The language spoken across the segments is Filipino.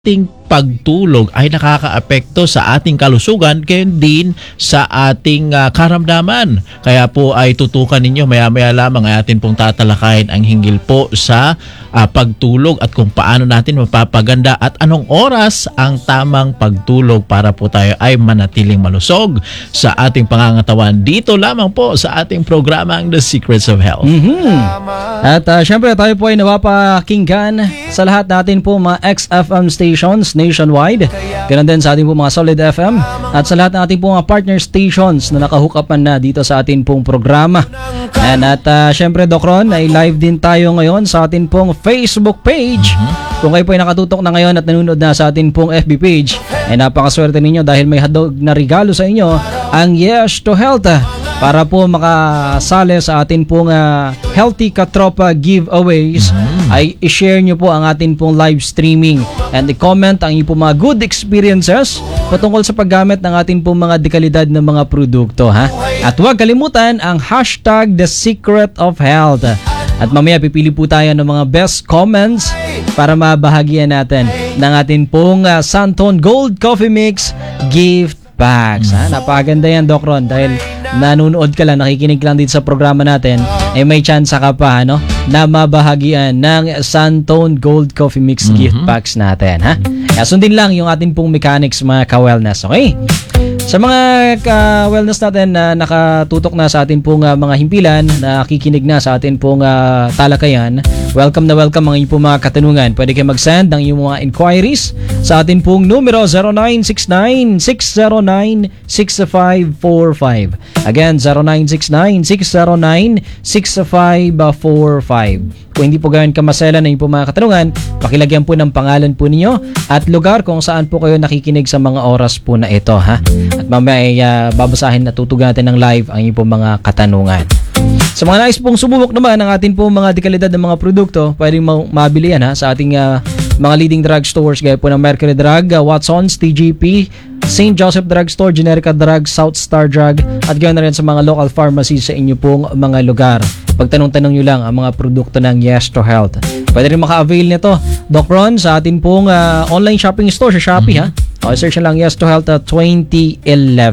ating pagtulog ay nakakaapekto sa ating kalusugan kaya din sa ating karamdaman. Kaya po ay tutukan ninyo maya-maya lamang ay atin pong tatalakayin ang hinggil po sa pagtulog at kung paano natin mapapaganda at anong oras ang tamang pagtulog para po tayo ay manatiling malusog sa ating pangangatawan. Dito lamang po sa ating programang The Secrets of Health. At syempre tayo po ay nawapakinggan sa lahat natin po mga XFM stations nationwide. Ganun din sa ating po mga Solid FM at sa lahat ng ating po mga partner stations na nakahook-upan na dito sa ating pong programa. At syempre Doc Ron, ay live din tayo ngayon sa ating pong Facebook page. Kung kayo po ay nakatutok na ngayon at nanonood na sa ating pong FB page, ay napakaswerte ninyo dahil may hadog na regalo sa inyo ang Yes to Health para po makasali sa atin pong Healthy Katropa giveaways. Ay i-share nyo po ang atin pong live streaming and i-comment ang inyong mga good experiences patungkol sa paggamit ng atin pong mga dekalidad ng mga produkto. At huwag kalimutan ang hashtag The Secret of Health. At mamaya pipili po tayo ng mga best comments para mabahagian natin ng atin pong Santon Gold Coffee Mix gift bags. Napakaganda yan, Doc Ron, dahil nanonood ka lang, nakikinig lang dito sa programa natin, ay may chance ka pa na mabahagian ng Santon Gold Coffee Mix gift packs natin. Kaya sundin lang yung ating pong mechanics mga ka-wellness, okay? Sa mga ka-wellness natin na nakatutok na sa atin pong mga himpilan, na kikinig na sa atin pong talakayan, welcome na welcome ang inyong mga katanungan. Pwede kayo mag-send ng inyong mga inquiries sa atin pong numero 0969-609-6545. Again, 0969-609-6545. Kung hindi po gawin kamasela na yung po mga katanungan, pakilagyan po ng pangalan po ninyo at lugar kung saan po kayo nakikinig sa mga oras po na ito. At mamaya ay babasahin at tutugan natin ng live ang inyong po mga katanungan. Sa mga nais pong sumubok naman ng atin po mga dekalidad ng mga produkto, pwedeng mabili yan sa ating mga leading drug stores gaya po ng Mercury Drug, Watson's, TGP, St. Joseph Drug Store, Generica Drug, South Star Drug at ganoon na rin sa mga local pharmacies sa inyo pong mga lugar. Pagtanong-tanong nyo lang ang mga produkto ng Yes to Health. Pwede rin maka-avail nito, Doc Ron, sa atin pong online shopping store sa Shopee. Search lang Yes to Health 2011.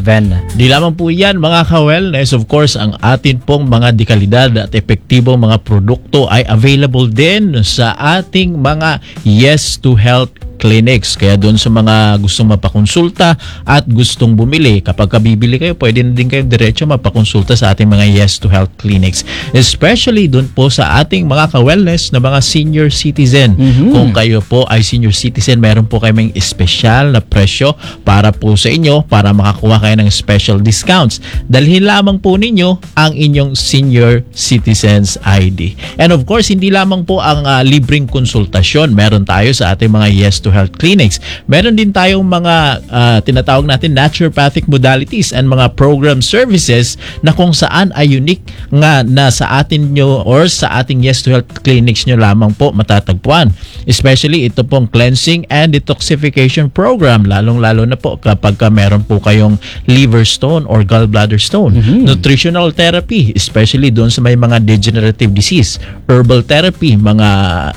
Di lamang po yan mga ka-wellness, of course, ang atin pong mga dekalidad at epektibong mga produkto ay available din sa ating mga Yes to Health clinics. Kaya doon sa mga gustong mapakonsulta at gustong bumili, kapag kabibili kayo, pwede na din kayo diretso mapakonsulta sa ating mga Yes to Health clinics. Especially doon po sa ating mga ka-wellness na mga senior citizen. Kung kayo po ay senior citizen, meron po kayong espesyal na presyo para po sa inyo para makakuha kayo ng special discounts. Dalhin lamang po ninyo ang inyong senior citizens ID. And of course, hindi lamang po ang libreng konsultasyon meron tayo sa ating mga Yes to Health clinics. Meron din tayong mga tinatawag natin naturopathic modalities and mga program services na kung saan ay unique nga na sa atin nyo or sa ating Yes to Health clinics nyo lamang po matatagpuan. Especially ito pong cleansing and detoxification program, lalong-lalo na po kapag meron po kayong liver stone or gallbladder stone. Nutritional therapy, especially doon sa may mga degenerative disease. Herbal therapy, mga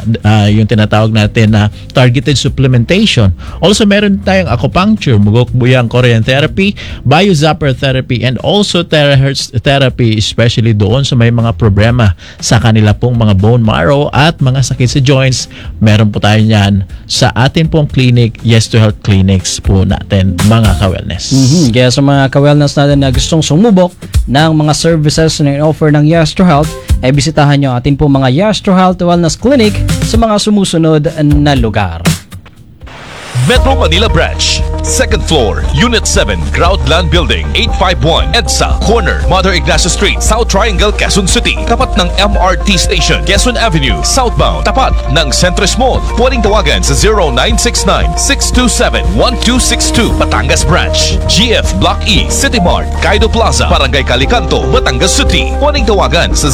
yung tinatawag natin na targeted supplementation. Also, meron tayong acupuncture, mugok-buyang Korean therapy, biozapper therapy, and also terahertz therapy, especially doon sa may mga problema sa kanila pong mga bone marrow at mga sakit sa joints. Meron po tayo niyan sa atin pong clinic, Yes to Health clinics po natin, mga ka-wellness. Kaya sa mga ka-wellness natin na gustong sumubok ng mga services na offer ng Yes to Health, ay bisitahan nyo atin po mga Yes to Health Wellness Clinic sa mga sumusunod na lugar. Metro Manila Branch, 2nd floor, Unit 7, Groundland Building, 851 EDSA, corner, Mother Ignacio Street, South Triangle, Quezon City. Tapat ng MRT Station, Quezon Avenue, southbound. Tapat ng Centris Mall. Pwedeng tawagan sa 0969-627-1262, Batangas Branch. GF Block E, City Mart, Kaido Plaza, Barangay Calicanto, Batangas City. Pwedeng tawagan sa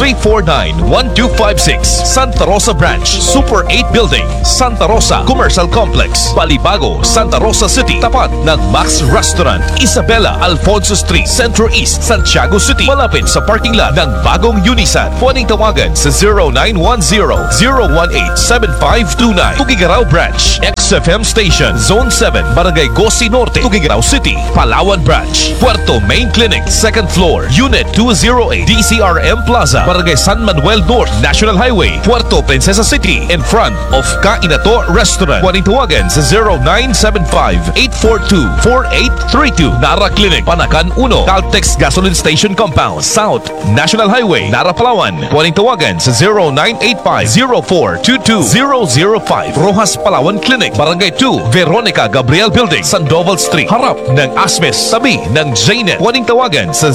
0962-349-1256, Santa Rosa Branch, Super 8 Building, Santa Rosa, Commercial Complex, Balibago, Santa Rosa City, tapat ng Max Restaurant, Isabela, Alfonso Street, Centro East, Santiago City, malapit sa parking lot ng bagong Unisan. Pwedeng tawagan sa 0910-018-7529. Tugigaraw Branch, XFM Station, Zone 7, Barangay Gosi Norte, Tugigaraw City, Palawan Branch, Puerto Main Clinic, 2nd floor, Unit 208, DCRM Plaza, Barangay San Manuel North, National Highway, Puerto Princesa City, in front of Kainato Restaurant. Pwedeng tawagan sa 0975-842-4832. Nara Clinic, Panakan 1, Caltex Gasoline Station Compound, South, National Highway, Nara, Palawan. Pwedeng tawagan sa 0985-0422-005. Rojas Palawan Clinic, Barangay 2, Veronica Gabriel Building, Sandoval Street, harap ng Asmes, tabi ng JNet. Pwedeng tawagan sa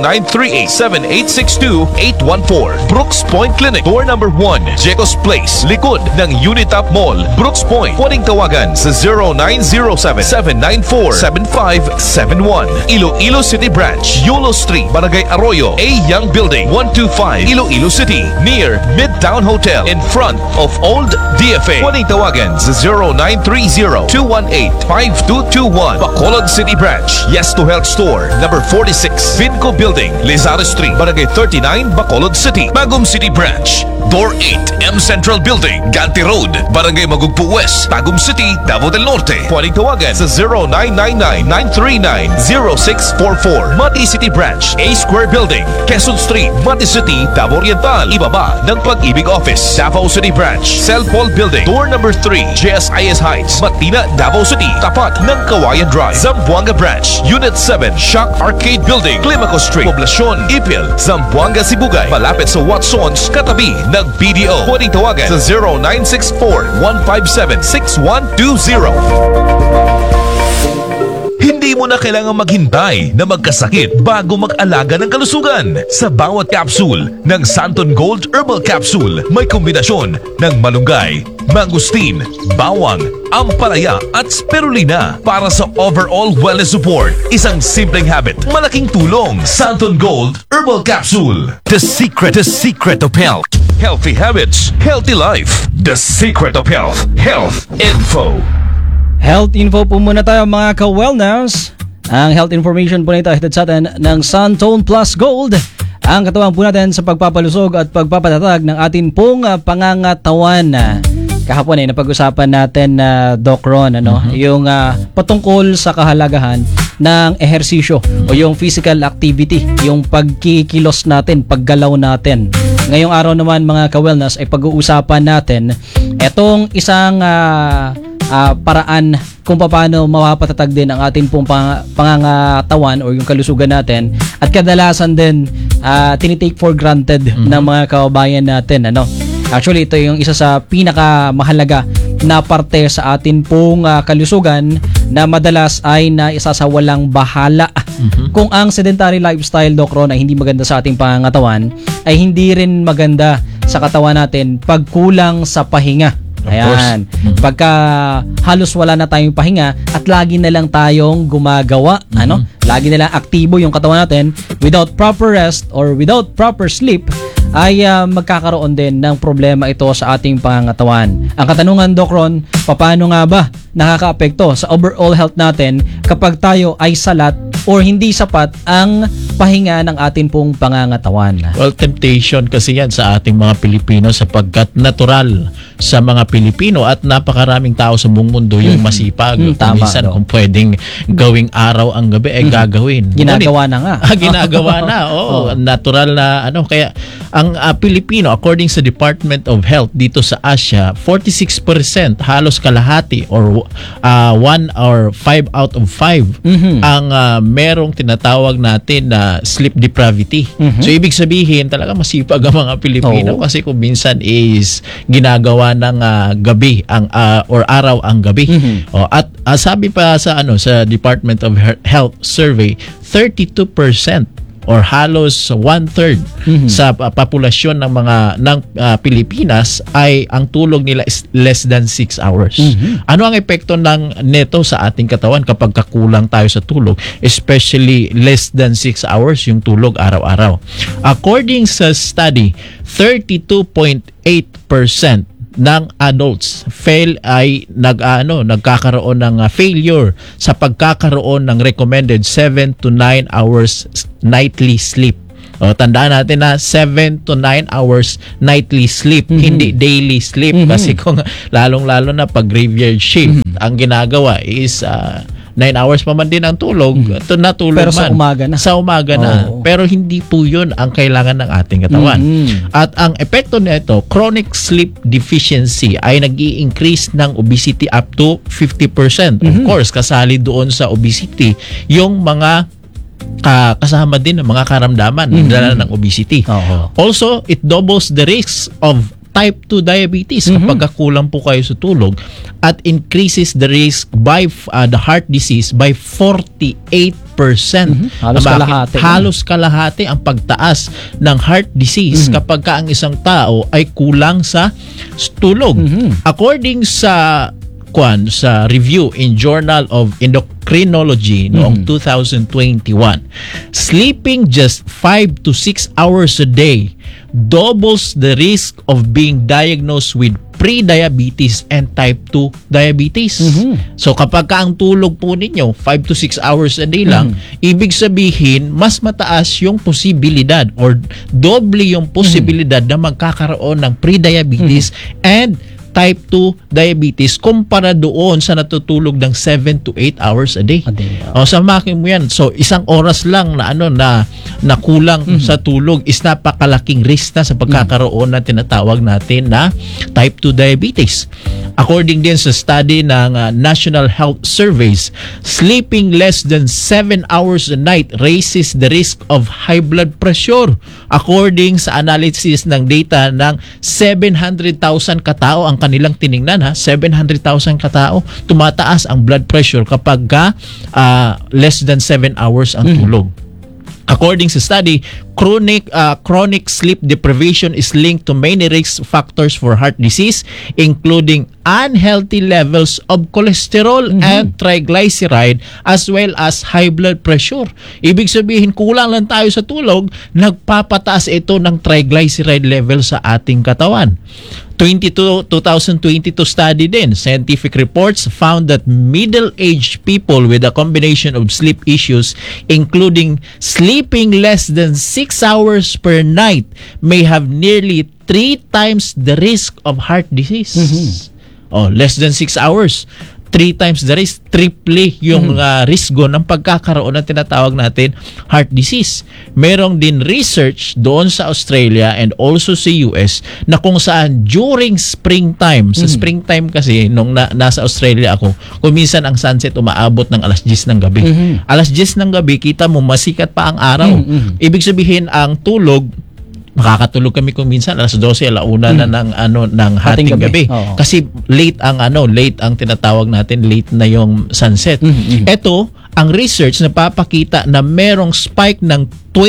0938-7862-814. Brooks Point Clinic, door number 1, Jecos Place, likod ng Unitap Mall, Brooks Point. Pwedeng tawagan sa 0907-794-7571. Iloilo City Branch, Yulo Street, Barangay Arroyo, A. Young Building, 125, Iloilo City, near Midtown Hotel, in front of Old DFA. Pwedeng tawagan sa 0930-218-5221. Bacolod City Branch, Yes to Health Store, number 46, Vinco Building, Lizares Street, Barangay 39, Bacolod City. Bagum City Branch, Door 8, M Central Building, Ganti Road, Barangay Magugpo West, Tagum City, Davao del Norte. Pwedeng tawagan sa 0999-939-0644. Mati City Branch, A Square Building, Quezon Street, Mati City, Davao Oriental, ibaba ng Pag-ibig Office. Davao City Branch, Cell Paul Building, door number 3, JSIS Heights, Matina, Davao City, tapat ng Kawayan Drive. Zamboanga Branch, Unit 7, Shock Arcade Building, Climaco Street, Poblacion, Ipil, Zamboanga, Sibugay, malapit sa Watsons, katabi ng BDO. Pwedeng tawagan sa 0964-157-6120. Hindi mo na kailangang maghintay na magkasakit bago mag-alaga ng kalusugan. Sa bawat capsule ng Santon Gold Herbal Capsule, may kombinasyon ng malunggay, mangustin, bawang, ampalaya at spirulina para sa overall wellness support. Isang simpleng habit, malaking tulong. Santon Gold Herbal Capsule. The secret of health. Healthy habits, healthy life. The secret of health. Health Info. Health info po muna tayo mga ka-wellness. Ang health information po nito ay hatid sa atin ng Santone Plus Gold. Ang katuwang po natin sa pagpapalusog at pagpapatatag ng atin pong pangangatawan. Kahapon ay napag-usapan natin na Doc Ron, yung patungkol sa kahalagahan ng ehersisyo o yung physical activity, yung pagkikilos natin, paggalaw natin. Ngayong araw naman mga ka-wellness ay pag-uusapan natin etong isang paraan kung paano mapapatatag din ang ating pong pangangatawan o yung kalusugan natin, at kadalasan din tinitake for granted ng mga kababayan natin. Actually, ito yung isa sa pinakamahalaga na parte sa atin pong kalusugan na madalas ay naisasawalang bahala. Kung ang sedentary lifestyle, Doc Ron, ay hindi maganda sa ating pangangatawan, ay hindi rin maganda sa katawan natin pag kulang sa pahinga. Ayan. Pagka halos wala na tayong pahinga at lagi na lang tayong gumagawa, lagi na lang aktibo yung katawan natin without proper rest or without proper sleep, ay magkakaroon din ng problema ito sa ating pangangatawan. Ang katanungan, Doc Ron, paano nga ba nakakaapekto sa overall health natin kapag tayo ay salat or hindi sapat ang pahinga ng ating pong pangangatawan? Well, temptation kasi yan sa ating mga Pilipino sapagkat natural sa mga Pilipino at napakaraming tao sa buong mundo yung masipag. Tama, minsan kung pwedeng gawing araw ang gabi ay gagawin. Ginagawa na nga. Ginagawa na. Natural na kaya ang Pilipino, according sa Department of Health dito sa Asia, 46% halos kalahati or 1 or 5 out of 5 ang merong tinatawag natin na sleep depravity. So ibig sabihin talaga masipag ang mga Pilipino kasi kung minsan is ginagawa ng gabi ang or araw ang gabi. At sabi pa sa sa Department of Health survey, 32% or halos 1/3 sa populasyon ng Pilipinas ay ang tulog nila is less than 6 hours. Ano ang epekto ng neto sa ating katawan kapag kakulang tayo sa tulog, especially less than 6 hours yung tulog araw-araw? According sa study, 32.8% ng adults nagkakaroon ng failure sa pagkakaroon ng recommended 7 to 9 hours nightly sleep. O, tandaan natin na 7 to 9 hours nightly sleep, hindi daily sleep. Kasi kung lalong-lalo na pag graveyard shift, ang ginagawa is 9 hours pa man din ang tulog, natulog Pero man. sa umaga na. Sa umaga na. Oo. Pero hindi po yun ang kailangan ng ating katawan. At ang epekto nito, chronic sleep deficiency ay nag-i-increase ng obesity up to 50%. Of course, kasali doon sa obesity yung mga kasama din ng mga karamdaman dala ng obesity. Oo. Also, it doubles the risk of type 2 diabetes kapag kulang po kayo sa tulog, at increases the risk by the heart disease by 48%. Halos Bakit? kalahati. Halos kalahati ang pagtaas ng heart disease kapag ang isang tao ay kulang sa tulog. According sa review in Journal of Endocrinology noong 2021, sleeping just 5 to 6 hours a day doubles the risk of being diagnosed with pre-diabetes and type 2 diabetes. So kapag ang tulog po ninyo 5 to 6 hours a day lang, ibig sabihin mas mataas yung posibilidad or doble yung posibilidad na magkakaroon ng pre-diabetes and type 2 diabetes kumpara doon sa natutulog ng 7 to 8 hours a day. O, samakin mo yan. So, isang oras lang na kulang sa tulog is napakalaking risk na sa pagkakaroon na tinatawag natin na type 2 diabetes. According din sa study ng National Health Surveys, sleeping less than 7 hours a night raises the risk of high blood pressure. According sa analysis ng data ng 700,000 katao ang kanilang tiningnan, 700,000 katao, tumataas ang blood pressure kapag less than 7 hours ang tulog. According sa study, chronic sleep deprivation is linked to many risk factors for heart disease, including unhealthy levels of cholesterol and triglyceride, as well as high blood pressure. Ibig sabihin, kulang lang tayo sa tulog, nagpapataas ito ng triglyceride level sa ating katawan. 2022 study din, scientific reports found that middle-aged people with a combination of sleep issues, including sleeping less than 6 hours per night, may have nearly 3 times the risk of heart disease. Less than 6 hours. 3 times the risk, triple yung risgo ng pagkakaroon ng tinatawag natin heart disease. Merong din research doon sa Australia and also sa US na kung saan during springtime, sa springtime kasi nung nasa Australia ako, kung minsan ang sunset umaabot ng alas 10 ng gabi. Alas 10 ng gabi, kita mo masikat pa ang araw. Ibig sabihin ang tulog, makakatulog kami kung minsan alas 12, alauna na ng hating gabi. Kasi late ang tinatawag natin, late na yung sunset. Ito, ang research napapakita na merong spike ng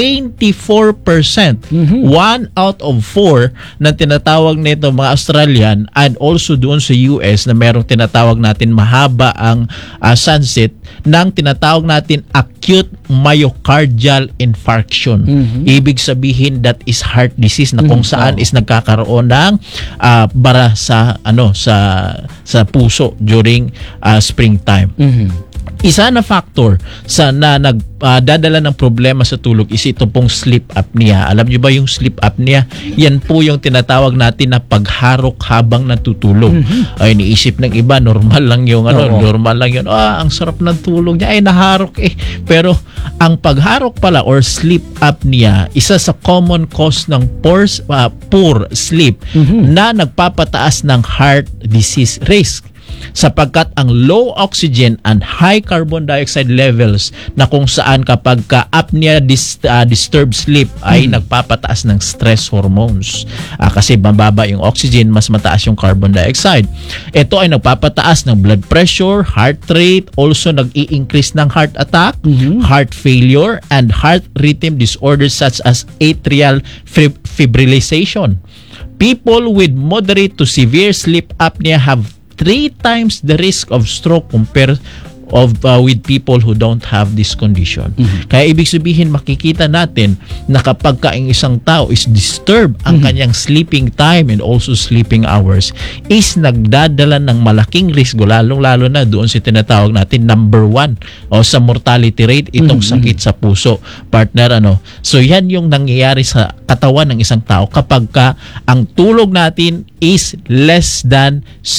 24%. 1 out of 4 na tinatawag nito mga Australian, and also doon sa US na merong tinatawag natin mahaba ang sunset ng tinatawag natin acute myocardial infarction. Ibig sabihin that is heart disease na kung saan is nagkakaroon ng bara sa puso during springtime. Isa na factor sa nagdadala ng problema sa tulog is ito pong sleep apnea. Alam niyo ba yung sleep apnea? Yan po yung tinatawag natin na pagharok habang natutulog. Ay, iniisip ng iba, normal lang yung normal lang yun. Ang sarap ng tulog niya. Ay, naharok eh. Pero ang pagharok pala or sleep apnea, isa sa common cause ng poor sleep na nagpapataas ng heart disease risk. Sapagkat ang low oxygen and high carbon dioxide levels na kung saan kapag apnea disturbed sleep ay nagpapataas ng stress hormones. Kasi mababa yung oxygen, mas mataas yung carbon dioxide. Ito ay nagpapataas ng blood pressure, heart rate, also nag-i-increase ng heart attack, heart failure, and heart rhythm disorders such as atrial fibrillation. People with moderate to severe sleep apnea have 3 times the risk of stroke compared of with people who don't have this condition. Kaya ibig sabihin, makikita natin na kapag ang isang tao is disturbed ang kanyang sleeping time and also sleeping hours, is nagdadala ng malaking risk, lalong-lalo na doon sa tinatawag natin number 1 o sa mortality rate, itong sakit sa puso, partner. So yan yung nangyayari sa katawan ng isang tao kapag ang tulog natin is less than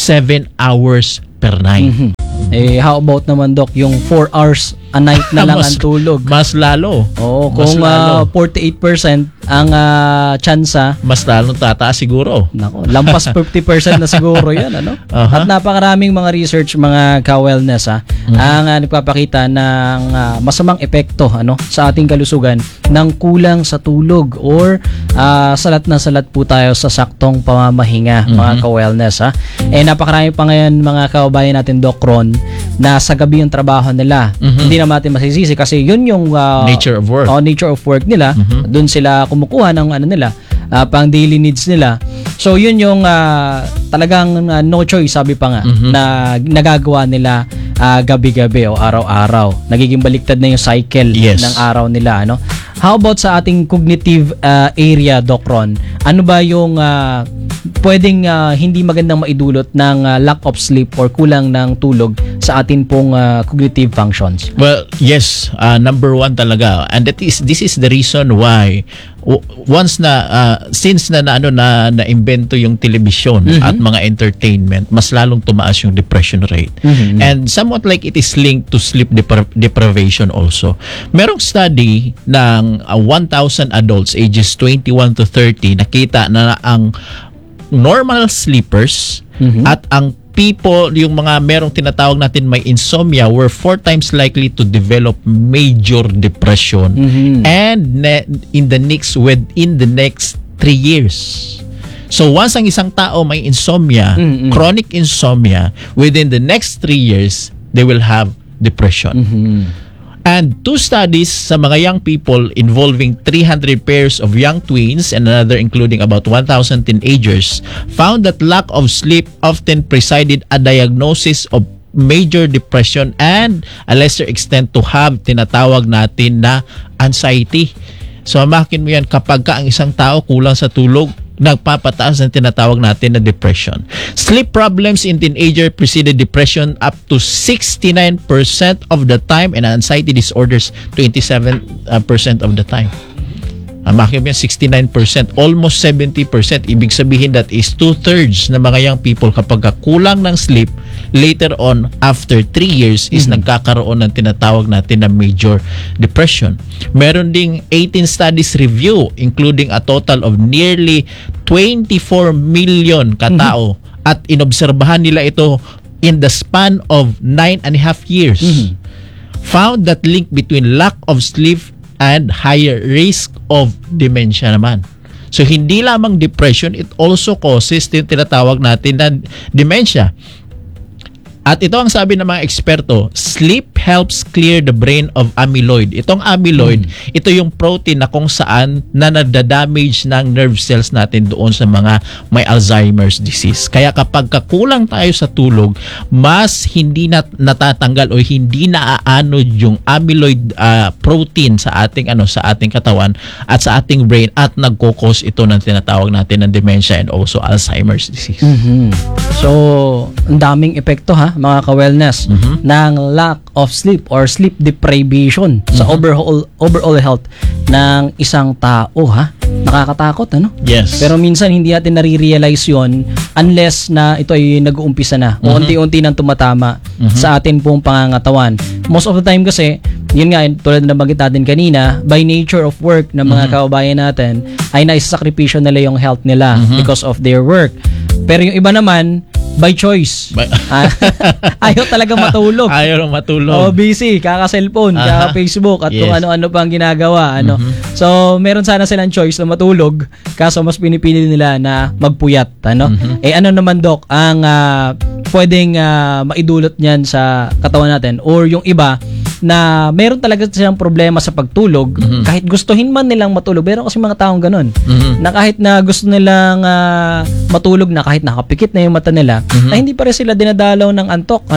7 hours per night. How about naman, Doc, yung 4 hours a night na lang ang tulog? Mas lalo. Oo, Mas kung lalo. 48% ang tsansa, Mas lalong tataas siguro. nako, lampas 50% na siguro yan, ano? Aha. At napakaraming mga research, mga ka-wellness, ang nagpapakita ng masamang epekto, sa ating kalusugan ng kulang sa tulog or salat na salat po tayo sa saktong pamamahinga, mga ka-wellness, napakarami pa ngayon mga kababayan natin, Doc Ron, na sa gabi yung trabaho nila. Hindi naman natin masisisi kasi yun yung Nature of work. nature of work nila. Doon sila kumukuha ng nila, pang daily needs nila. So yun yung talagang no choice, sabi pa nga, na nagagawa nila gabi-gabi o araw-araw. Nagiging baliktad na yung cycle Yes. ng araw nila, How about sa ating cognitive area, Doc Ron? Ano ba yung pwedeng hindi magandang maidulot ng lack of sleep or kulang ng tulog sa atin pong cognitive functions? Well, yes, number 1 talaga, and this is the reason why once since na imbento yung television at mga entertainment, mas lalong tumaas yung depression rate. And somewhat like it is linked to sleep deprivation also. Merong study ng 1,000 adults ages 21 to 30, nakita na ang normal sleepers at ang people, yung mga merong tinatawag natin may insomnia, were 4 times likely to develop major depression and within the next 3 years. So once ang isang tao may insomnia, chronic insomnia, within the next 3 years, they will have depression. And 2 studies sa mga young people involving 300 pairs of young twins and another including about 1,000 teenagers found that lack of sleep often preceded a diagnosis of major depression and a lesser extent to have tinatawag natin na anxiety. So makin mo yan, kapag ang isang tao kulang sa tulog, nagpapataas ng tinatawag natin na depression. Sleep problems in teenager preceded depression up to 69% of the time and anxiety disorders 27% of the time. Makin mo yan, 69%, almost 70%. Ibig sabihin that is 2/3 ng mga young people kapag kulang ng sleep, later on, after 3 years, is nagkakaroon ng tinatawag natin na major depression. Meron ding 18 studies review, including a total of nearly 24 million katao, at inobserbahan nila ito in the span of 9.5 years. Found that link between lack of sleep and higher risk of dementia naman. So hindi lamang depression, it also causes yung tinatawag natin na dementia. At ito ang sabi ng mga eksperto, sleep helps clear the brain of amyloid. Itong amyloid, ito yung protein na kung saan na nadadamage ng nerve cells natin doon sa mga may Alzheimer's disease. Kaya kapag kulang tayo sa tulog, mas hindi natatanggal o hindi naaanod yung amyloid protein sa ating sa ating katawan at sa ating brain, at nagkokos ito ng tinatawag natin ng dementia and also Alzheimer's disease. So, ang daming epekto mga ka-wellness ng lack of sleep or sleep deprivation sa overall health ng isang tao Nakakatakot, Yes. Pero minsan hindi natin nare-realize yon unless na ito ay nag-uumpisa na o unti-unti nang tumatama sa atin pong pangangatawan. Most of the time kasi, yun nga, tulad na nabanggit natin kanina, by nature of work ng mga kababayan natin, ay naisasakripisyo nila yung health nila because of their work. Pero yung iba naman, by choice. Ayaw talaga matulog. Ayaw matulog. Busy, kaka-cellphone, kaka-Facebook, at kung ano-ano pang ginagawa. So, meron sana silang choice na matulog, kaso mas pinipili nila na magpuyat. Ano naman, Doc, ang pwedeng maidulot niyan sa katawan natin? Or yung iba, na meron talaga silang problema sa pagtulog, kahit gustuhin man nilang matulog. Meron kasi mga taong ganun, na kahit na gusto nilang matulog na, kahit nakapikit na yung mata nila, ay hindi pa rin sila dinadalaw ng antok. So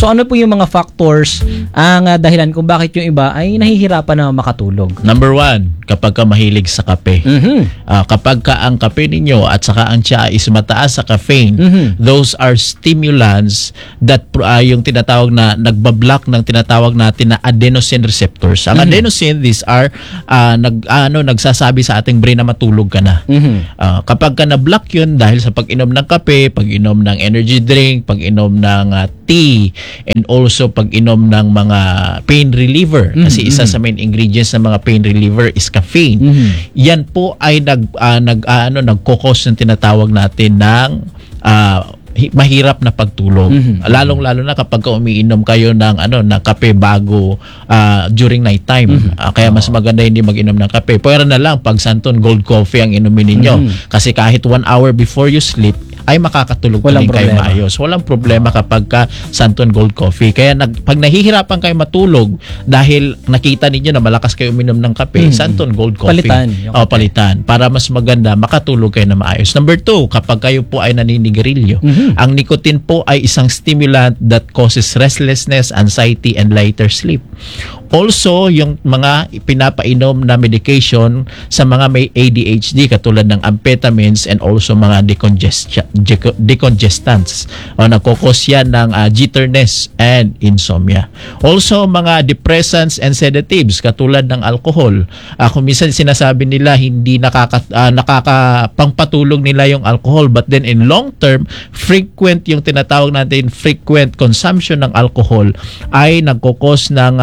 So ano po yung mga factors ang dahilan kung bakit yung iba ay nahihirapan na makatulog? Number 1, kapag ka mahilig sa kape. Kapag ka ang kape ninyo at saka ang tsaa is mataas sa caffeine, those are stimulants that yung tinatawag na nagbablock ng tinatawag natin na adenosine receptors. Ang adenosine, these are nagsasabi sa ating brain na matulog ka na. Kapag ka na-block yun dahil sa pag-inom ng kape, pag-inom ng energy drink, pag-inom ng tea, and also pag-inom ng mga pain reliever, kasi isa sa main ingredients ng mga pain reliever is caffeine. Yan po ay nagkokos ng tinatawag natin ng mahirap na pagtulog. Lalong-lalo na kapag umiinom kayo ng kape bago during night time. Kaya mas maganda hindi mag-inom ng kape. Pwera na lang pag Santon Gold Coffee ang inumin ninyo. Kasi kahit 1 hour before you sleep, ay makakatulog pa rin kayo maayos. Walang problema kapag ka Santon Gold Coffee. Kaya pag nahihirapan kayo matulog dahil nakita ninyo na malakas kayo uminom ng kape, Santon Gold Coffee. Palitan. Para mas maganda, makatulog kayo na maayos. Number 2, kapag kayo po ay naninigarilyo, ang nicotine po ay isang stimulant that causes restlessness, anxiety, and lighter sleep. Also, yung mga pinapainom na medication sa mga may ADHD katulad ng amphetamines and also mga decongestants. Nagkukos yan ng jitterness and insomnia. Also, mga depressants and sedatives katulad ng alcohol. Kung minsan sinasabi nila hindi nakakapangpatulog nila yung alcohol, but then in long term, frequent yung tinatawag natin frequent consumption ng alcohol ay nagkukos ng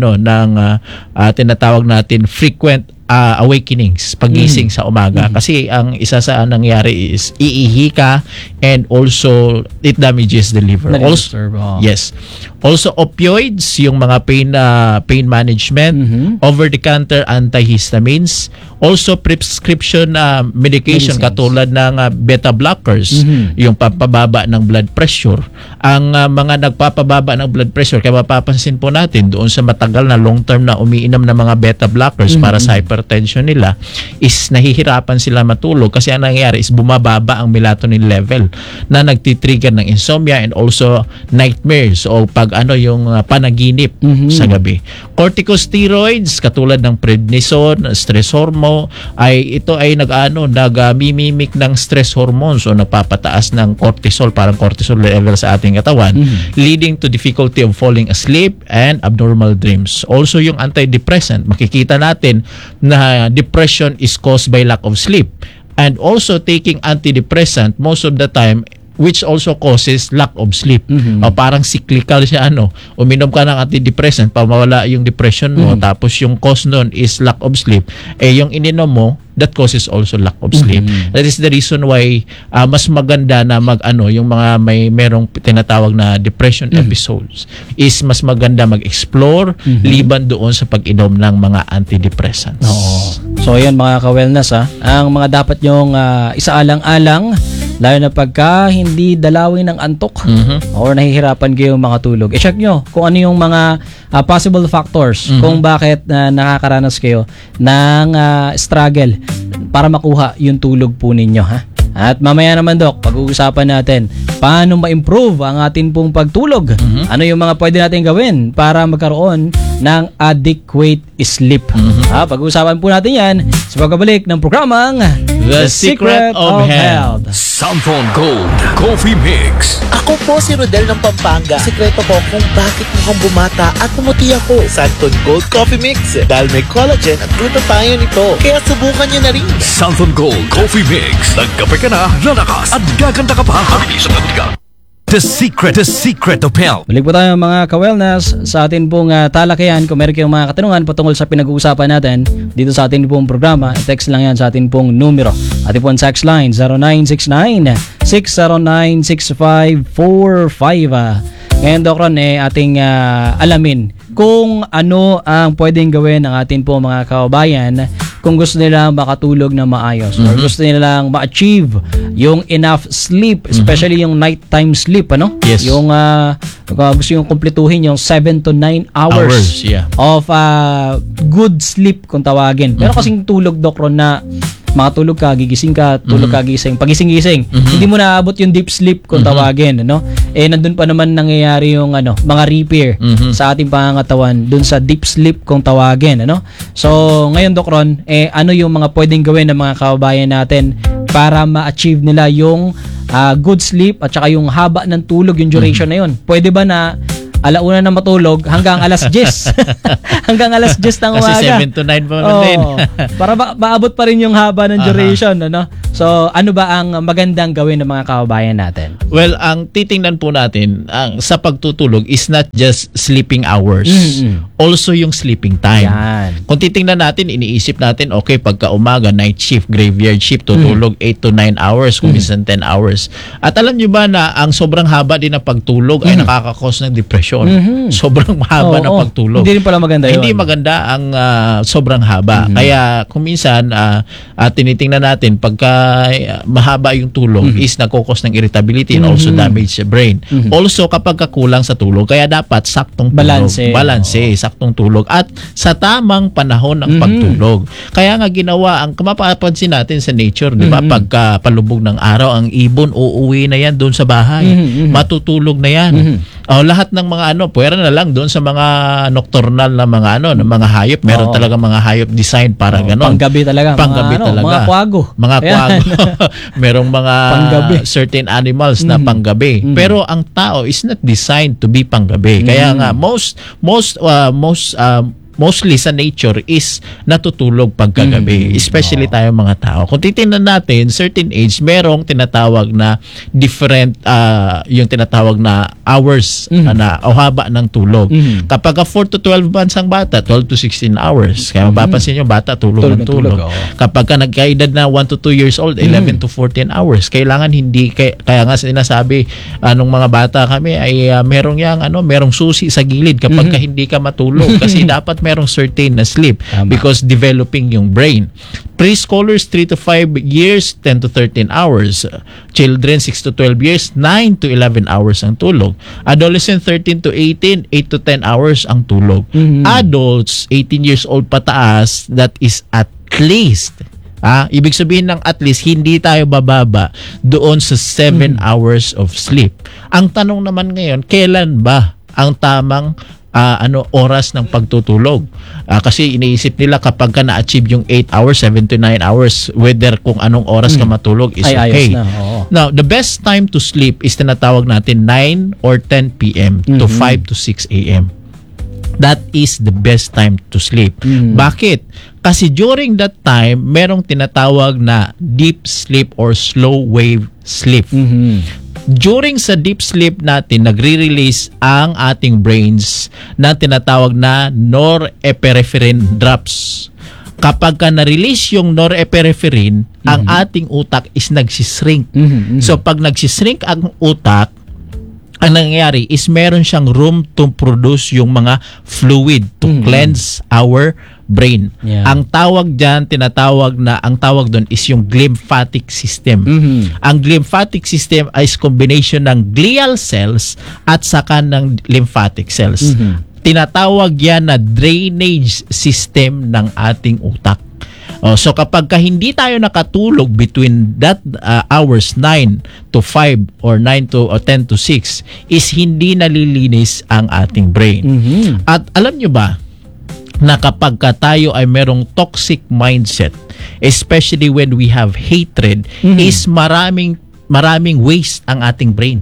tinatawag natin frequent awakenings, pagising sa umaga. Kasi ang isa sa nangyari is iihi ka and also it damages the liver. Yes. Also opioids, yung mga pain management, over-the-counter antihistamines, also prescription medication katulad ng beta blockers, yung papababa ng blood pressure. Ang mga nagpapababa ng blood pressure, kaya mapapansin po natin doon sa matagal na long term na umiinom ng mga beta blockers para sa hypertension nila, is nahihirapan sila matulog kasi ang nangyayari is bumababa ang melatonin level na nagtitrigger ng insomnia and also nightmares o yung panaginip sa gabi. Corticosteroids katulad ng prednisone, stress hormone, ito ay nagmimimik ng stress hormones o nagpapataas ng cortisol, parang cortisol level sa ating katawan, leading to difficulty of falling asleep and abnormal dreams. Also yung antidepressant, makikita natin na depression is caused by lack of sleep, and also taking antidepressant most of the time, which also causes lack of sleep. Parang cyclical siya, uminom ka ng antidepressant para mawala yung depression mo, tapos yung cause nun is lack of sleep, yung ininom mo, that causes also lack of sleep. That is the reason why mas maganda na yung mga merong tinatawag na depression episodes is mas maganda mag-explore liban doon sa pag-inom ng mga antidepressants. So yan mga ka-wellness, ang mga dapat nyong isaalang-alang, lalo na pagka hindi dalawin ng antok or nahihirapan kayo makatulog. I-check nyo kung ano yung mga possible factors kung bakit nakakaranas kayo ng struggle para makuha yung tulog po ninyo, ha? At mamaya naman, Doc, pag-uusapan natin paano ma-improve ang atin pong pagtulog. Ano yung mga pwede natin gawin para magkaroon ng adequate sleep. Pag-uusapan po natin yan sa pagbabalik ng programang The Secret of Health. Santon Gold Coffee Mix. Ako po si Rodel ng Pampanga. Sekreto ko kung bakit mukhang bumata at pumuti ako. Santon Gold Coffee Mix. Dahil may collagen at glutathione nito. Kaya subukan niyo na rin. Santon Gold Coffee Mix. Nagkape ka na, lalakas at gaganda ka pa. Mabilis ang ka. The Secret of Health. Balik po tayo mga ka-wellness sa atin pong talakayan. Kung meron kayong mga katanungan patungkol sa pinag-uusapan natin dito sa atin pong programa, text lang yan sa atin pong numero. Atin pong text line 0969-609-6545. Ngayon, Doc Ron, ating alamin kung ano ang pwedeng gawin ng atin po mga kababayan kung gusto nila makatulog na maayos or gusto nila ma-achieve yung enough sleep, especially yung nighttime sleep, ano? Yes. Yung gusto yung kumpletuhin yung 7 to 9 hours, Yeah. of good sleep kung tawagin. Pero kasing tulog, Doc Ron, na makatulog ka, gigising ka, tulog ka, gising. Pagising-gising, hindi mo naabot yung deep sleep kung tawagin, ano? Nandun pa naman nangyayari yung mga repair sa ating pangangatawan dun sa deep sleep kung tawagin, ano? So, ngayon, Doc Ron, ano yung mga pwedeng gawin ng mga kababayan natin para ma-achieve nila yung good sleep at saka yung haba ng tulog, yung duration na yun? Pwede ba na alauna na matulog hanggang alas 10? Hanggang alas 10 ng umaga. Kasi 7 to 9 pa naman din. Para maabot pa rin yung haba ng duration, ano? So, ano ba ang magandang gawin ng mga kababayan natin? Well, ang titingnan po natin sa pagtutulog is not just sleeping hours. Also yung sleeping time. Yan. Kung titingnan natin, iniisip natin, okay, pagka umaga, night shift, graveyard shift, tutulog 8 to 9 hours, kung minsan 10 hours. At alam nyo ba na ang sobrang haba din ng pagtulog ay nakakakos ng depression? Sobrang haba ng pagtulog. Hindi rin pala maganda yun. Hindi maganda ang sobrang haba. Kaya kung minsan, tinitingnan natin, pagka mahaba yung tulog is nagkukos ng irritability and also damage sa brain. Also, kapag kakulang sa tulog, kaya dapat saktong tulog. Balanse, saktong tulog. At sa tamang panahon ng pagtulog. Kaya nga ginawa, ang mapapansin natin sa nature, di ba? Pagka palubog ng araw, ang ibon, uuwi na yan doon sa bahay. Matutulog na yan. Lahat ng mga pwera na lang doon sa mga nocturnal na mga ng mga hayop. Meron talaga mga hayop design para ganon. Panggabi talaga. Panggabi talaga. Mga kwago. Mga kwago. Merong mga panggabi. certain animals na panggabi. Pero ang tao is not designed to be panggabi. Kaya nga mostly sa nature is natutulog pagkagabi, especially tayo mga tao. Kung titingnan natin, certain age, merong tinatawag na different, yung tinatawag na hours o haba ng tulog. Kapag 4 to 12 months ang bata, 12 to 16 hours. Kaya mapapansin yung bata, tulog ng tulog. Kapag ka nagkaedad na 1 to 2 years old, 11 to 14 hours. Kailangan hindi, kaya nga sinasabi, nung mga bata kami, ay merong susi sa gilid kapag ka hindi ka matulog. Kasi dapat merong certain na sleep because developing yung brain. Preschoolers 3 to 5 years 10 to 13 hours. Children 6 to 12 years 9 to 11 hours ang tulog. Adolescent 13 to 18 8 to 10 hours ang tulog. Adults 18 years old pataas, that is at least ibig sabihin ng at least hindi tayo bababa doon sa 7 hours of sleep. Ang tanong naman ngayon, kailan ba ang tamang oras ng pagtutulog? Kasi iniisip nila kapag ka na-achieve yung 8 hours, 7 to 9 hours, whether kung anong oras ka matulog is okay. Now, the best time to sleep is tinatawag natin 9 or 10 p.m. to 5 to 6 a.m. That is the best time to sleep. Bakit? Kasi during that time, merong tinatawag na deep sleep or slow wave sleep. During sa deep sleep natin, nagre-release ang ating brains na tinatawag na norepinephrine drops. Kapag ka na-release yung norepinephrine, ang ating utak is nagsishrink. So pag nagsishrink ang utak, ang nangyayari is meron siyang room to produce yung mga fluid to cleanse our brain. Ang tawag dyan, ang tawag doon is yung glymphatic system. Ang glymphatic system is combination ng glial cells at saka ng lymphatic cells. Tinatawag yan na drainage system ng ating utak. So kapag hindi tayo nakatulog between that hours 9 to 5 or 9 to or 10 to 6 is hindi nalilinis ang ating brain. At alam nyo ba na kapag tayo ay merong toxic mindset, especially when we have hatred, is maraming waste ang ating brain.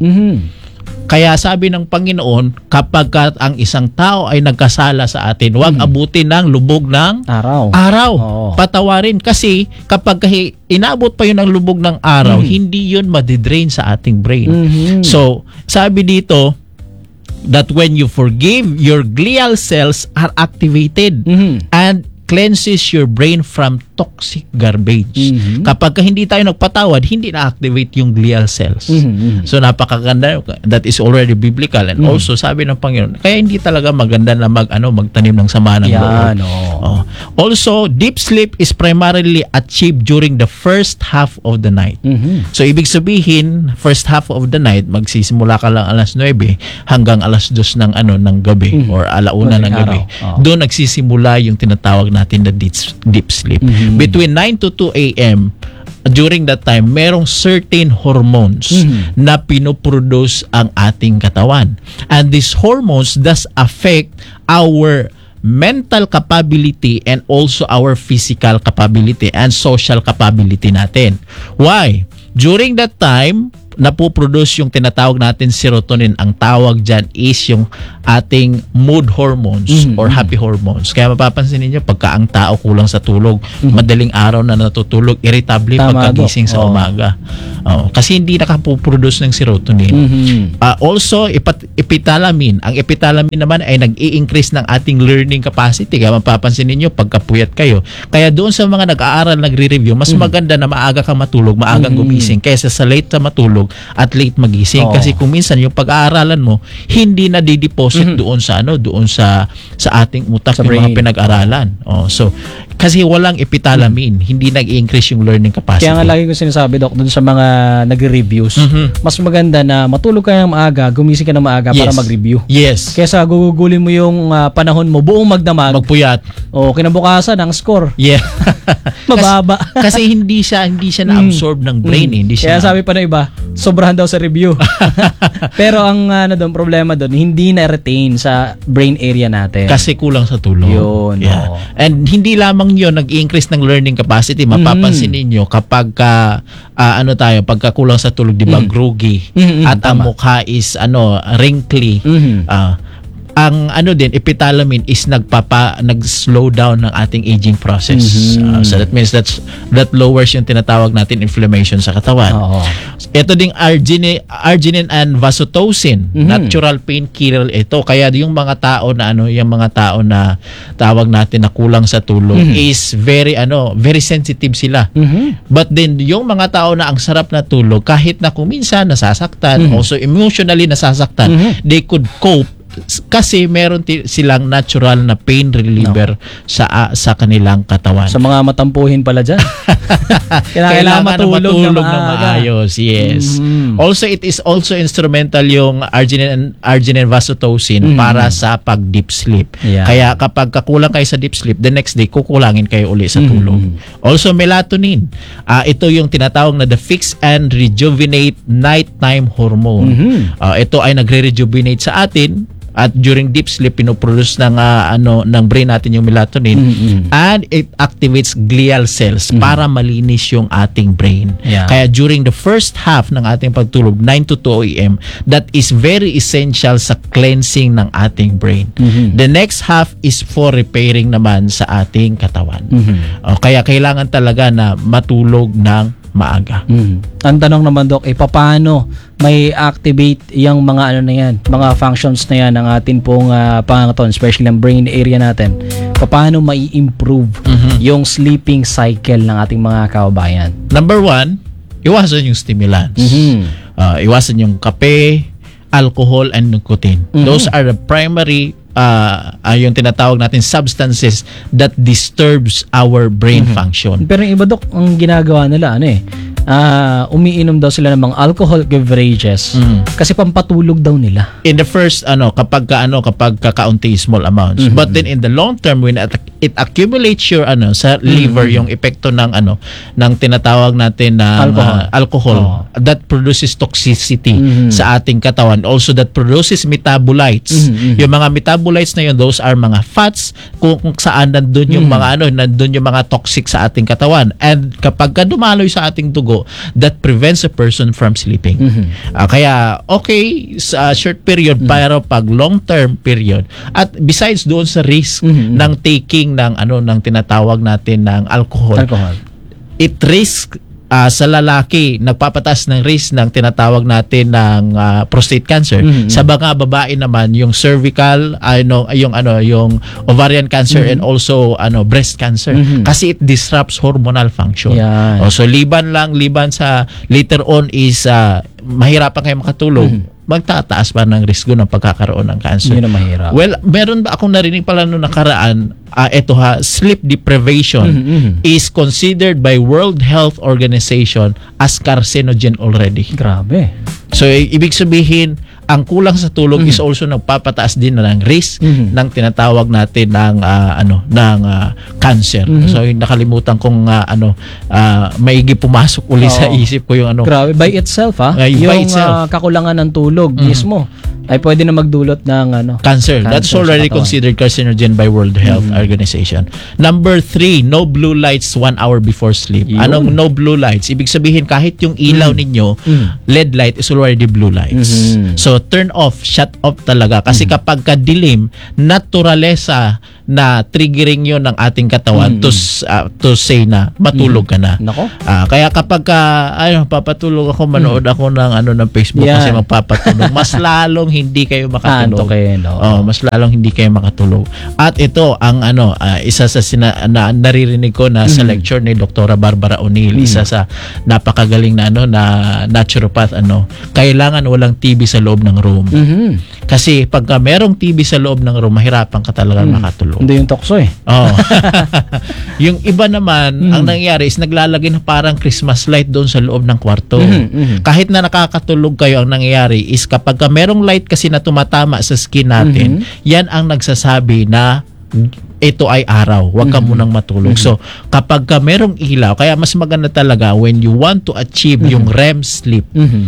Kaya sabi ng Panginoon, kapag ang isang tao ay nagkasala sa atin, huwag abutin ng lubog ng araw. Patawarin. Kasi kapag inabot pa yun ng lubog ng araw, hindi yun madidrain sa ating brain. So, sabi dito, that when you forgive, your glial cells are activated and cleanses your brain from toxic garbage. Mhm. Kapag ka hindi tayo nagpatawad, hindi na-activate yung glial cells. Mhm. So napakaganda, that is already biblical, and also sabi ng Panginoon, kaya hindi talaga maganda na magtanim ng sama ng Yan, loob. oo. Oh. Also, deep sleep is primarily achieved during the first half of the night. Mhm. So ibig sabihin, first half of the night, magsisimula ka lang alas 9 hanggang alas 2 ng gabi or alauna ng Madaling gabi. araw. Oo. Doon nagsisimula yung tinatawag natin na deep sleep. Between 9 to 2 a.m., during that time, merong certain hormones na pinoproduce ang ating katawan. And these hormones does affect our mental capability and also our physical capability and social capability natin. Why? During that time, napoproduce yung tinatawag natin serotonin. Ang tawag dyan is yung ating mood hormones or happy hormones. Kaya mapapansin ninyo, pagka ang tao kulang sa tulog, madaling araw na natutulog, irritable Tama, pagkagising Dok. sa Oo. umaga. Kasi hindi nakapoproduce ng serotonin. Also, epitalamin. Ang epitalamin naman ay nag-i-increase ng ating learning capacity. Kaya mapapansin ninyo, pagkapuyat kayo. Kaya doon sa mga nag-aaral, nagre-review, mas maganda na maaga ka matulog, maagang gumising, kaysa sa late sa matulog at late magising. Oo. Kasi kung minsan yung pag-aaralan mo, hindi na dideposit doon sa ating utak, Sa yung mga brain. pinag-aralan. So, kasi walang epitalamin, hindi nag-i-increase yung learning capacity. Kaya nga lagi ko sinasabi, Doc, dun sa mga nagre-reviews, mas maganda na matulog ka ng maaga, gumising ka ng maaga para mag-review. Yes. Kesa gugugulin mo yung panahon mo, buong magdamag, Magpuyat. o kinabukasan ang score. Yeah. Mababa. Kasi hindi siya na-absorb ng brain. Hindi siya Kaya sabi pa ng iba, sobrahan daw sa review. Pero ang problema doon, hindi na-retain sa brain area natin. kasi kulang sa tulog. Yun, Yeah. oo. And hindi lamang yun, nag-increase ng learning capacity. Mapapansin ninyo kapag pagka kulang sa tulog, di ba, groggy. At ang tama. mukha is wrinkly. Ang epitalamin is nag-slow down ng ating aging process. So that means that lowers yung tinatawag natin inflammation sa katawan. Oo. Ito ding arginine and vasotocin, natural painkiller ito. Kaya yung mga tao na tawag natin na kulang sa tulog is very sensitive sila. But then yung mga tao na ang sarap na tulog, kahit na kung minsan nasasaktan, also emotionally nasasaktan, they could cope kasi meron silang natural na pain reliever sa kanilang katawan. Sa mga matampuhin pala dyan. Kailangan matulog na maaga. maayos. Yes. Also, it is also instrumental yung arginine vasotocin para sa pag-deep sleep. Yeah. Kaya kapag kakulang kayo sa deep sleep, the next day, kukulangin kayo uli sa tulog. Also, melatonin. Ito yung tinatawag na the fix and rejuvenate nighttime hormone. Ito ay nagre-rejuvenate sa atin. At during deep sleep, pinoproduce ng brain natin yung melatonin, and it activates glial cells para malinis yung ating brain. Yeah. Kaya during the first half ng ating pagtulog, 9 to 2 a.m., that is very essential sa cleansing ng ating brain. The next half is for repairing naman sa ating katawan. Kaya kailangan talaga na matulog ng maaga. Ang tanong naman, Doc, paano may activate yung mga mga functions na yan ng atin pong pangangatawan, especially ng brain area natin. Paano mai-improve yung sleeping cycle ng ating mga kababayan? Number 1, iwasan yung stimulants. Iwasan yung kape, alcohol, and nicotine. Those are the primary yung tinatawag natin substances that disturbs our brain function. Pero yung iba, Doc, ang ginagawa nila, umiinom daw sila ng mga alcoholic beverages kasi pampatulog daw nila. In the first kapag kakaunti, small amounts, but then in the long term, when it accumulates your sa liver, yung epekto ng ng tinatawag natin na alcohol that produces toxicity sa ating katawan, also that produces metabolites. Yung mga metabolites na yun, those are mga fats kung saan nandun yung nandun yung mga toxic sa ating katawan, and kapag dumaloy sa ating dugo, that prevents a person from sleeping. Kaya okay sa short period, pero pag long term period, at besides doon sa risk ng taking ng tinatawag natin ng alcohol, it risks sa lalaki nagpapataas ng risk ng tinatawag natin ng prostate cancer. Sa mga babae naman yung cervical yung ovarian cancer and also breast cancer kasi it disrupts hormonal function. Yan. So liban sa later on is mahirapan kayo makatulog. Magtataas pa ng risk ng pagkakaroon ng cancer. Yun ang mahirap. Well, meron ba akong narinig pala noong nakaraan, sleep deprivation is considered by World Health Organization as carcinogen already. Grabe. So, ibig sabihin, ang kulang sa tulog is also nagpapataas din na ng risk ng tinatawag natin ng cancer. So, nakalimutan kong maigi pumasok uli sa isip ko yung Grabe. By itself, by yung itself. kakulangan ng tulog mismo ay pwede na magdulot ng cancer. That's sa already katawan. considered carcinogen by World Health Organization. Number 3, no blue lights 1 hour before sleep. Yun. Anong no blue lights? Ibig sabihin kahit yung ilaw ninyo, LED light is already blue lights. So turn off, shut off talaga. Kasi kapag kadilim, naturalesa na triggering yun ng ating katawan to say na matulog ka na. Nako. Kaya kapag papatulog ako, manood ako ng Facebook kasi magpapatulog, mas lalong hindi kayo makatulog. Mas lalong hindi kayo makatulog. At ito ang isa sa naririnig ko na sa lecture ni Dr. Barbara O'Neill, isa sa napakagaling na na naturopath, kailangan walang TV sa loob ng room. Kasi pagka merong TV sa loob ng room, mahirapan ka talaga makatulog. Hindi yung tokso eh. Oh. Yung iba naman, ang nangyayari is naglalagay na parang Christmas light doon sa loob ng kwarto. Kahit na nakakatulog kayo, ang nangyayari is kapag merong light kasi na tumatama sa skin natin, yan ang nagsasabi na ito ay araw, huwag ka munang matulog. So, kapag merong ilaw, kaya mas maganda talaga when you want to achieve yung REM sleep,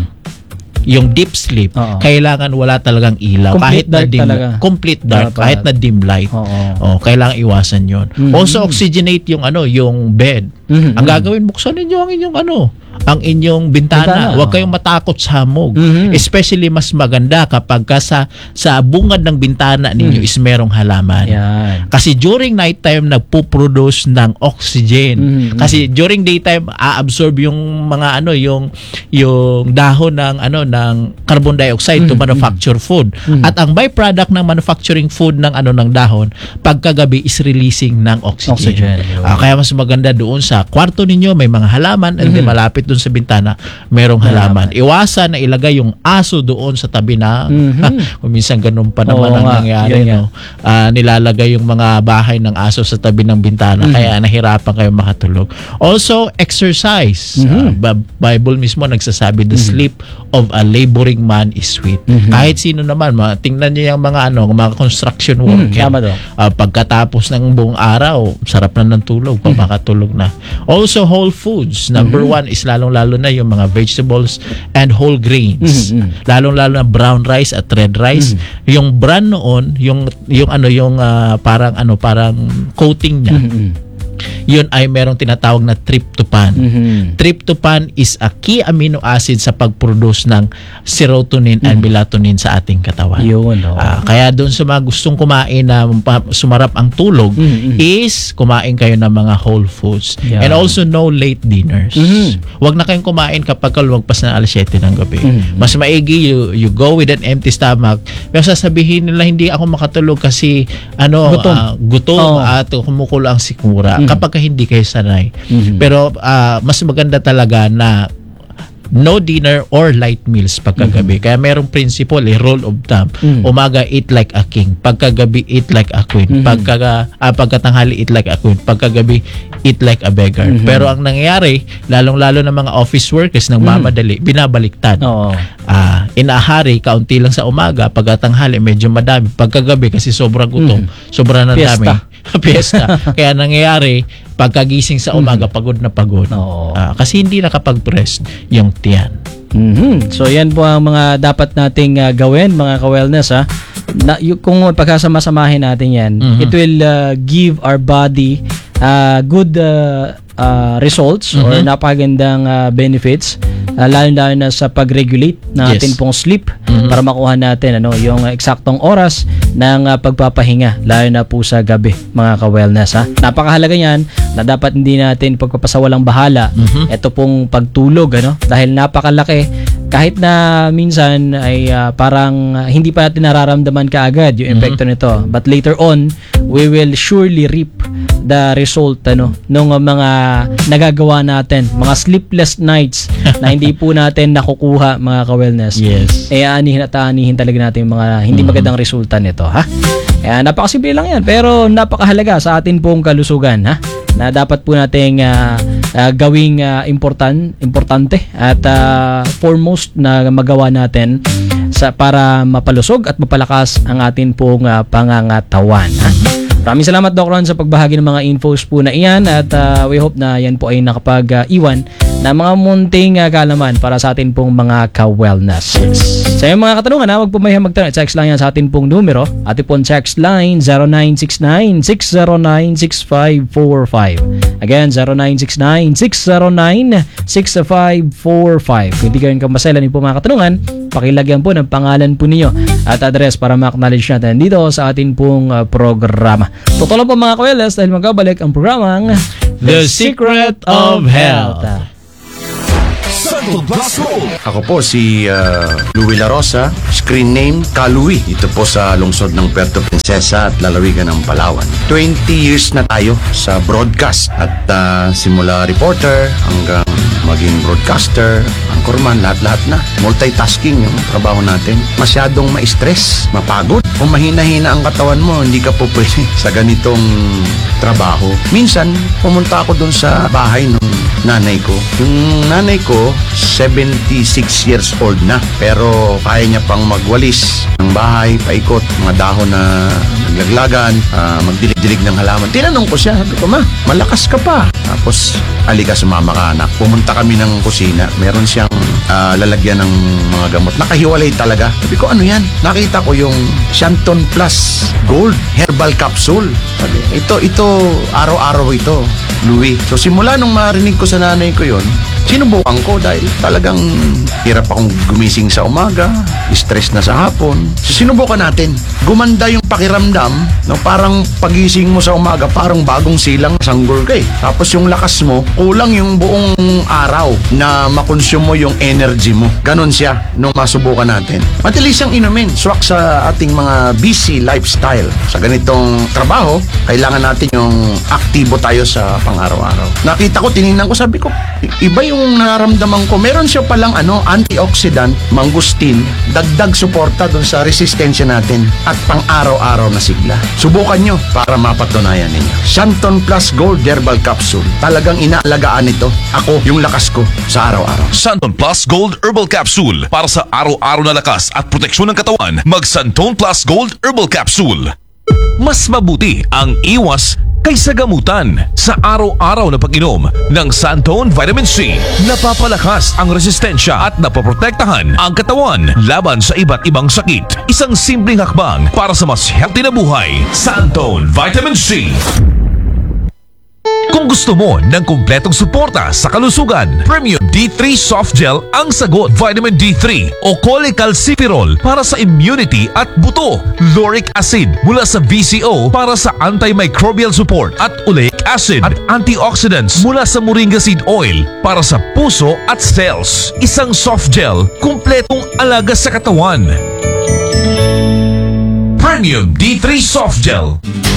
yung deep sleep, kailangan wala talagang ilaw. Complete kahit na dark dim, talaga. complete dark, kahit na dim light. Kailangan iwasan 'yon. Also oxygenate yung yung bed. Ang gagawin, buksan ninyo ang inyong bintana. Huwag kayong matakot sa hamog. Especially mas maganda kapag sa bungad ng bintana ninyo is merong halaman. Yan. Kasi during nighttime nagpo-produce ng oxygen. Kasi during daytime aabsorb yung mga yung dahon ng carbon dioxide to manufacture food. At ang byproduct ng manufacturing food ng dahon pagkagabi is releasing ng oxygen. Kaya mas maganda doon sa kwarto ninyo may mga halaman and then malapit doon sa bintana merong halaman. Iwasan na ilagay yung aso doon sa tabi na kung minsan ganun pa naman ang nangyayari. Nilalagay yung mga bahay ng aso sa tabi ng bintana kaya nahirapan kayo makatulog. Also, exercise. Bible mismo nagsasabi the sleep of a laboring man is sweet. Kahit sino naman, tingnan niyo yung mga mga construction worker. Pagkatapos ng buong araw, sarap na ng tulog, makatulog na. Also, whole foods. Number 1 is lalong-lalo na yung mga vegetables and whole grains. Lalong-lalo na brown rice at red rice. Yung bran noon, yung parang coating niya. Yun ay merong tinatawag na tryptophan. Tryptophan is a key amino acid sa pag-produce ng serotonin and melatonin sa ating katawan. Yun, kaya doon sa mga gustong kumain na sumarap ang tulog is kumain kayo ng mga whole foods. And also no late dinners. Huwag na kayong kumain kapag lumagpas na alas 7 ng gabi. Mas maigi you go with an empty stomach. Pero sasabihin nila hindi ako makatulog kasi gutom at kumukulo ang sikmura. Kapag hindi kayo sanay. Pero mas maganda talaga na no dinner or light meals pagkagabi. Kaya merong principle, rule of thumb. Umaga, eat like a king. Pagkagabi, eat like a queen. Pagkatanghali, eat like a queen. Pagkagabi, eat like a beggar. Pero ang nangyayari, lalong-lalo ng mga office workers nang mamadali, binabaliktad. Inahari, kaunti lang sa umaga. Pagkatanghali, medyo madami. Pagkagabi, kasi sobrang gutom. Sobrang na dami. Fiesta. Kaya nangyayari, pagkagising sa umaga, pagod na pagod. Kasi hindi nakapag-rest yung tiyan. So yan po ang mga dapat nating gawin, mga ka-wellness kung pagkasama-samahin natin yan, it will give our body good results or napakagandang benefits lalo na sa pag-regulate ng Yes. atin pong sleep para makuha natin yung eksaktong oras ng pagpapahinga, lalo na po sa gabi, mga ka-wellness. Napakahalaga yan na dapat hindi natin pagpapasawalang bahala ito pong pagtulog, dahil napakalaki. Kahit na minsan ay parang hindi pa natin nararamdaman kaagad yung epekto nito, but later on we will surely reap the result nung mga nagagawa natin, mga sleepless nights na hindi po natin nakukuha, mga ka-wellness. Yes. Aanihin at aanihin talaga natin yung mga hindi magandang resulta nito, Kaya napakasimple lang yan, pero napakahalaga sa atin pong kalusugan, na dapat po nating gawing importante at foremost na magawa natin para mapalusog at mapalakas ang atin pong pangangatawan. Maraming salamat, Doc Ron, sa pagbahagi ng mga infos po na iyan, at we hope na yan po ay nakapag-iwan na mga munting kaalaman para sa atin pong mga ka-wellness. Sa iyong mga katanungan, huwag po mayang magtanong. Text lang yan sa atin pong numero. Atin pong text line 0969-609-6545. Again, 0969-609-6545. Kung hindi kayo kamaselan po mga katanungan, pakilagyan po ng pangalan po ninyo at address para ma-acknowledge natin dito sa atin pong programa. Totoo lang po, mga ka-wellness, dahil magkabalik ang programang The Secret of Health. Santon Plus Gold. Ako po si Louie La Rosa, screen name Kalui. Dito po sa lungsod ng Puerto Princesa at lalawigan ng Palawan. 20 years na tayo sa broadcast at simula reporter hanggang maging broadcaster, anchorman, lahat-lahat na. Multitasking yung trabaho natin. Masyadong ma-stress, mapagod. Kung mahina-hina ang katawan mo, hindi ka po pwede sa ganitong trabaho. Minsan, pumunta ako dun sa bahay ng nanay ko. Yung nanay ko, 76 years old na. Pero kaya niya pang magwalis ng bahay, paikot, mga dahon na naglaglagan, magdilig-dilig ng halaman. Tinanong ko siya, sabi ko, ma, malakas ka pa. Tapos, halika, sumama ka, anak. Pumunta kami ng kusina. Meron siyang lalagyan ng mga gamot. Nakahiwalay talaga. Sabi ko, ano yan? Nakita ko yung Santon Plus Gold Herbal Capsule. Sabi, ito, araw-araw ito, Louie. So, simula nung marinig ko sa nanay ko yon, sinubukan ko dahil talagang hirap akong gumising sa umaga, stress na sa hapon. So, sinubukan natin. Gumanda yung pakiramdam, no, parang pagising mo sa umaga, parang bagong silang sanggol ka eh. Tapos yung lakas mo, kulang yung buong araw na makonsume mo yung energy mo. Ganon siya nung masubukan natin. Matilis siyang inumin, swak sa ating mga busy lifestyle. Sa ganitong trabaho, kailangan natin yung aktibo tayo sa pang-araw-araw. Nakita ko, tinignan ko, sabi ko, iba yung nararamdaman ko. Meron siya palang antioxidant, mangustin, dagdag suporta dun sa resistensya natin at pang-araw-araw na sigla. Subukan nyo para mapatunayan ninyo. Santon Plus Gold Herbal Capsule. Talagang inaalagaan ito. Ako, yung lakas ko sa araw-araw. Santon Plus Gold Herbal Capsule. Para sa araw-araw na lakas at proteksyon ng katawan, mag Santon Plus Gold Herbal Capsule. Mas mabuti ang iwas kaysa gamutan. Sa araw-araw na pag-inom ng Santon Vitamin C, napapalakas ang resistensya at napoprotektahan ang katawan laban sa iba't ibang sakit. Isang simpleng hakbang para sa mas healthy na buhay. Santon Vitamin C. Kung gusto mo ng kumpletong suporta sa kalusugan, Premium D3 Soft Gel ang sagot. Vitamin D3 o cholecalciferol para sa immunity at buto. Lauric acid mula sa VCO para sa antimicrobial support at oleic acid at antioxidants mula sa moringa seed oil para sa puso at cells. Isang soft gel, kumpletong alaga sa katawan. Premium D3 Soft Gel.